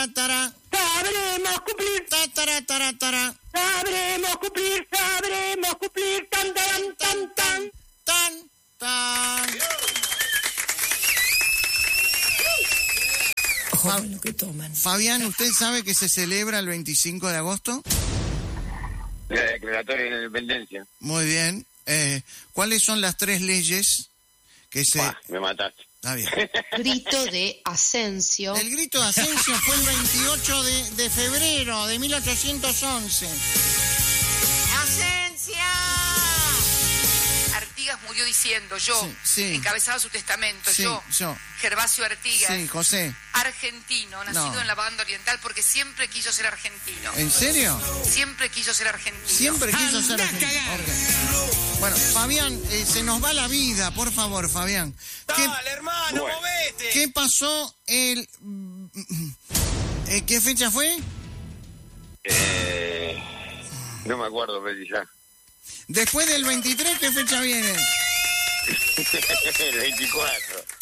tara, tara. Sabremos cumplir. Ta, tara, tara, tara. Sabremos cumplir. Sabremos cumplir. Tan, tan, tan, tan. Tan, tan. Joven lo que toman. Fabián, ¿usted sabe que se celebra el 25 de agosto? La declaratoria de la independencia. Muy bien. ¿Cuáles son las 3 leyes que se... Me mataste. Está bien. Grito de Asensio. El grito de Asensio fue el 28 de febrero de 1811. ¡Asensio! Artigas murió diciendo, yo, Sí. encabezaba su testamento, Sí, yo. Gervasio Artigas, Sí, José. argentino, nacido No. en la banda oriental porque siempre quiso ser argentino. ¿En serio? Siempre quiso ser argentino. Siempre quiso ser argentino. Ok. Bueno, Fabián, se nos va la vida, por favor, Fabián. Dale, hermano, Bueno. movete. ¿Qué pasó el... ¿Qué fecha fue? No me acuerdo, Feli, ya. Después del 23, ¿qué fecha viene? El 24.